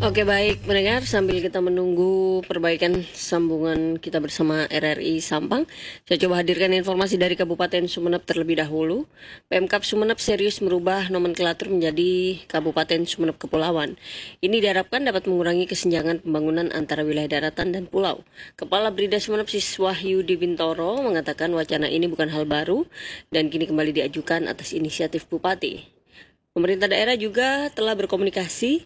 Oke baik pendengar, sambil kita menunggu perbaikan sambungan kita bersama RRI Sampang, saya coba hadirkan informasi dari Kabupaten Sumeneb terlebih dahulu. Pemkab Sumeneb serius merubah nomenklatur menjadi Kabupaten Sumeneb Kepulauan. Ini diharapkan dapat mengurangi kesenjangan pembangunan antara wilayah daratan dan pulau. Kepala Brida Sumeneb Siswahyu Bintoro mengatakan wacana ini bukan hal baru dan kini kembali diajukan atas inisiatif Bupati. Pemerintah daerah juga telah berkomunikasi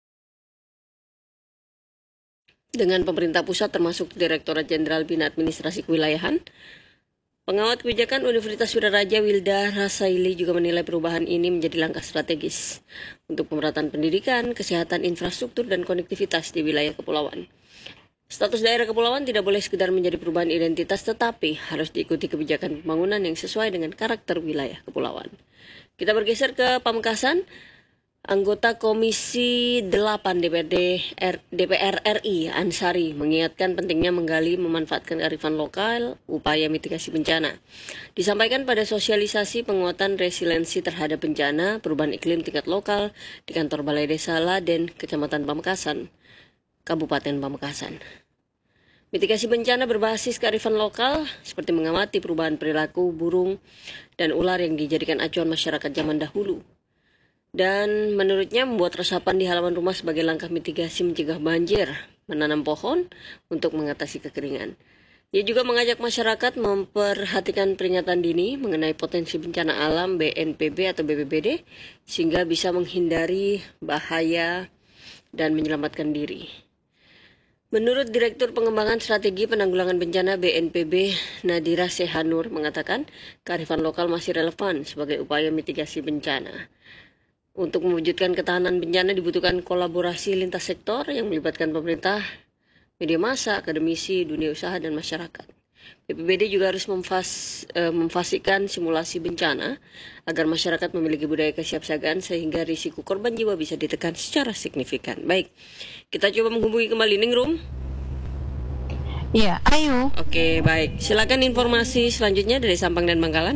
dengan pemerintah pusat termasuk Direktorat Jenderal Bina Administrasi Kewilayahan. Pengawat kebijakan Universitas Wiraraja Wilda Rasaili juga menilai perubahan ini menjadi langkah strategis untuk pemerataan pendidikan, kesehatan, infrastruktur, dan konektivitas di wilayah kepulauan. Status daerah kepulauan tidak boleh sekedar menjadi perubahan identitas, tetapi harus diikuti kebijakan pembangunan yang sesuai dengan karakter wilayah kepulauan. Kita bergeser ke Pamekasan. Anggota Komisi 8 DPR RI Ansari mengingatkan pentingnya menggali memanfaatkan kearifan lokal upaya mitigasi bencana. Disampaikan pada sosialisasi penguatan resiliensi terhadap bencana perubahan iklim tingkat lokal di kantor Balai Desa Laden, Kecamatan Pamekasan, Kabupaten Pamekasan. Mitigasi bencana berbasis kearifan lokal seperti mengamati perubahan perilaku burung dan ular yang dijadikan acuan masyarakat zaman dahulu. Dan menurutnya membuat resapan di halaman rumah sebagai langkah mitigasi mencegah banjir, menanam pohon untuk mengatasi kekeringan. Ia juga mengajak masyarakat memperhatikan peringatan dini mengenai potensi bencana alam BNPB atau BPBD sehingga bisa menghindari bahaya dan menyelamatkan diri. Menurut Direktur Pengembangan Strategi Penanggulangan Bencana BNPB, Nadira Sehanur mengatakan kearifan lokal masih relevan sebagai upaya mitigasi bencana. Untuk mewujudkan ketahanan bencana dibutuhkan kolaborasi lintas sektor yang melibatkan pemerintah, media massa, akademisi, dunia usaha, dan masyarakat. BPBD juga harus memfasikan simulasi bencana agar masyarakat memiliki budaya kesiapsiagaan sehingga risiko korban jiwa bisa ditekan secara signifikan. Baik, kita coba menghubungi kembali Ningrum. Iya, ayo. Oke, baik. Silakan informasi selanjutnya dari Sampang dan Bangkalan.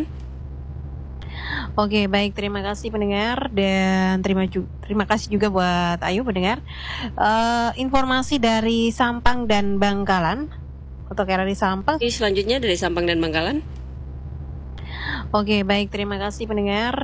Oke, baik, terima kasih pendengar dan terima kasih juga buat Ayu pendengar. Informasi dari Sampang dan Bangkalan untuk RRI Sampang. Selanjutnya dari Sampang dan Bangkalan. Oke, baik, terima kasih pendengar